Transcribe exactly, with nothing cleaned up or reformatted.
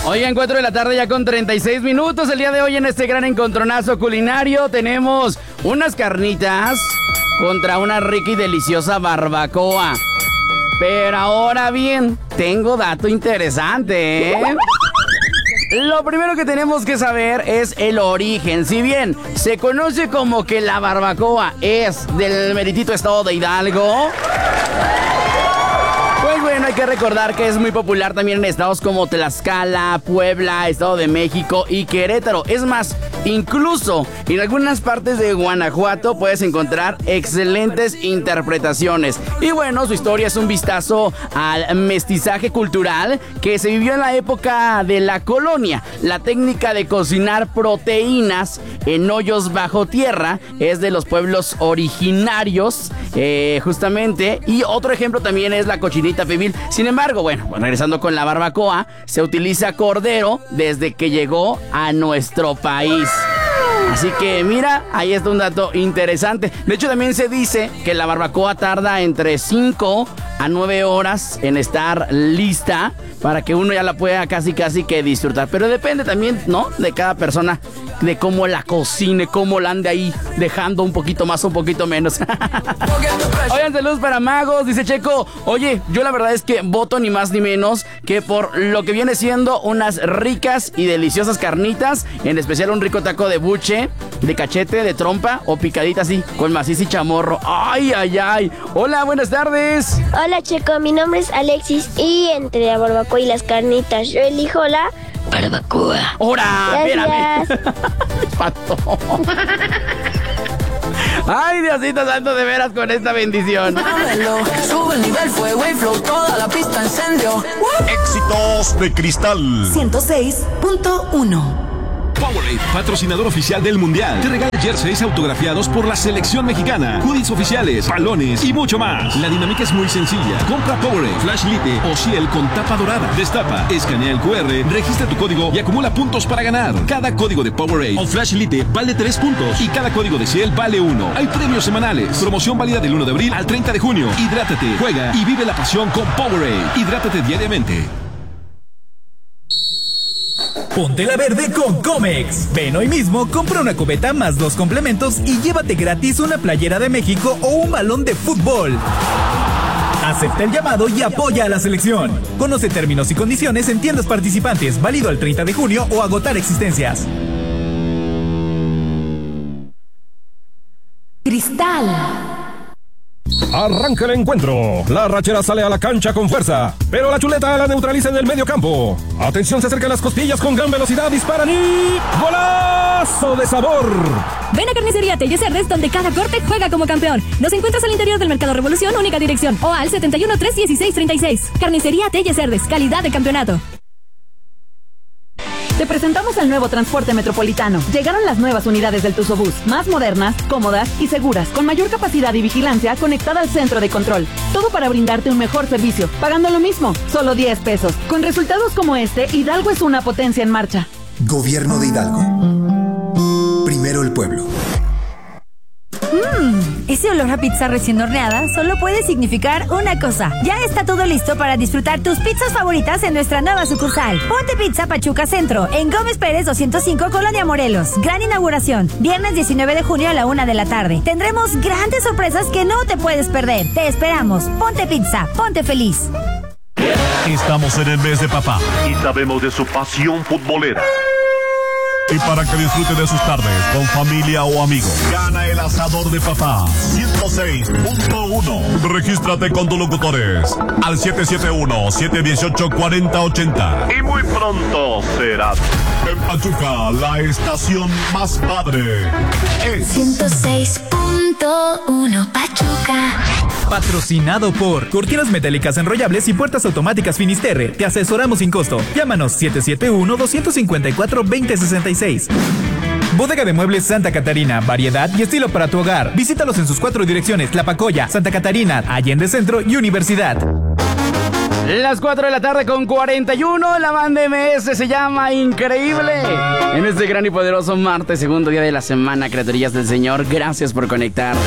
Oigan, cuatro de la tarde ya con treinta y seis minutos. El día de hoy en este gran encontronazo culinario tenemos unas carnitas contra una rica y deliciosa barbacoa. Pero ahora bien, tengo dato interesante, ¿eh? Lo primero que tenemos que saber es el origen. Si bien se conoce como que la barbacoa es del meritito estado de Hidalgo, pues bueno, hay que recordar que es muy popular también en estados como Tlaxcala, Puebla, Estado de México y Querétaro. Es más, incluso en algunas partes de Guanajuato puedes encontrar excelentes interpretaciones. Y bueno, su historia es un vistazo al mestizaje cultural que se vivió en la época de la colonia. La técnica de cocinar proteínas en hoyos bajo tierra es de los pueblos originarios, eh, justamente. Y otro ejemplo también es la cochinita pibil. Sin embargo, bueno, regresando con la barbacoa, se utiliza cordero desde que llegó a nuestro país. Así que mira, ahí está un dato interesante. De hecho, también se dice que la barbacoa tarda entre cinco a nueve horas en estar lista para que uno ya la pueda casi casi que disfrutar. Pero depende también, ¿no?, de cada persona, de cómo la cocine, cómo la ande ahí dejando un poquito más o un poquito menos. Oigan, saludos para Magos, dice Checo. Oye, yo la verdad es que voto ni más ni menos que por lo que viene siendo unas ricas y deliciosas carnitas, en especial un rico taco de buche, de cachete, de trompa o picadita así, con maciz y chamorro. Ay, ay, ay. Hola, buenas tardes. Hola, Checo, mi nombre es Alexis y entre la barbacoa y las carnitas yo elijo la barbacoa. ¡Hora! Espérame. Pato. Ay, Diosito santo, de veras con esta bendición. Sube el nivel, fuego y flow, toda la pista encendió. Éxitos de Cristal ciento seis punto uno. Powerade, patrocinador oficial del Mundial. Te regala jerseys autografiados por la selección mexicana, hoodies oficiales, balones y mucho más. La dinámica es muy sencilla. Compra Powerade, Flash Lite o Ciel con tapa dorada. Destapa, escanea el cu erre, registra tu código y acumula puntos para ganar. Cada código de Powerade o Flash Lite vale tres puntos y cada código de Ciel vale uno. Hay premios semanales. Promoción válida del uno de abril al treinta de junio. Hidrátate, juega y vive la pasión con Powerade. Hidrátate diariamente. Ponte la verde con Comex. Ven hoy mismo, compra una cubeta más dos complementos y llévate gratis una playera de México o un balón de fútbol. Acepta el llamado y apoya a la selección. Conoce términos y condiciones en tiendas participantes. Válido al treinta de junio o agotar existencias. Cristal. Arranca el encuentro. La rachera sale a la cancha con fuerza, pero la chuleta la neutraliza en el medio campo. Atención, se acercan las costillas con gran velocidad, disparan y... ¡golazo de sabor! Ven a Carnicería Telles Cerdes, donde cada corte juega como campeón. Nos encuentras al interior del Mercado Revolución, única dirección, o al setenta y uno, tres dieciséis, treinta y seis. Carnicería Telles Cerdes, calidad de campeonato. Te presentamos el nuevo transporte metropolitano. Llegaron las nuevas unidades del Tuzobús, más modernas, cómodas y seguras, con mayor capacidad y vigilancia conectada al centro de control. Todo para brindarte un mejor servicio, pagando lo mismo, solo diez pesos. Con resultados como este, Hidalgo es una potencia en marcha. Gobierno de Hidalgo. Primero el pueblo. Mmm, ese olor a pizza recién horneada solo puede significar una cosa. Ya está todo listo para disfrutar tus pizzas favoritas en nuestra nueva sucursal. Ponte Pizza Pachuca Centro, en Gómez Pérez doscientos cinco, Colonia Morelos. Gran inauguración, viernes diecinueve de junio a la una de la tarde. Tendremos grandes sorpresas que no te puedes perder. Te esperamos. Ponte Pizza, ponte feliz. Estamos en el mes de papá y sabemos de su pasión futbolera. Y para que disfrute de sus tardes con familia o amigos, gana el asador de papá ciento seis punto uno. Regístrate con tus locutores al siete siete uno, siete uno ocho, cuatro cero ocho cero. Y muy pronto serás en Pachuca, la estación más padre. Es ciento seis punto uno Pachuca. Patrocinado por Cortinas Metálicas Enrollables y Puertas Automáticas Finisterre. Te asesoramos sin costo. Llámanos siete siete uno, dos cinco cuatro, dos cero seis seis. Bodega de Muebles Santa Catarina. Variedad y estilo para tu hogar. Visítalos en sus cuatro direcciones: Tlapacoya, Santa Catarina, Allende Centro y Universidad. Las cuatro de la tarde con cuarenta y uno, la banda eme ese se llama Increíble. En este gran y poderoso martes, segundo día de la semana, criaturillas del Señor, gracias por conectar.